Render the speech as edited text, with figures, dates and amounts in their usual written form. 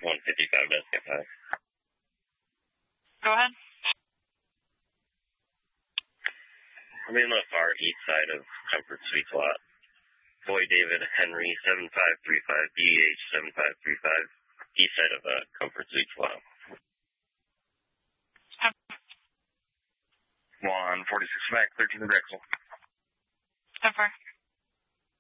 155 Go ahead. I'm in the far east side of Comfort Suites lot. Boy David Henry 7535, DH 7535, east side of Comfort Suites lot. 146 Mac, 13 Drexel. 10-4.